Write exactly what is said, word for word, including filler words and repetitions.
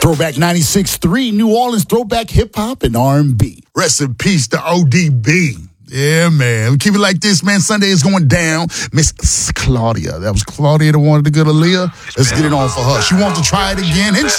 Throwback ninety-six point three, New Orleans throwback hip-hop and R and B. Rest in peace to O D B. Yeah, man. We keep it like this, man. Sunday is going down. Miss Claudia. That was Claudia that wanted to go to Leah. Let's get it on for her. She wants to try it again. And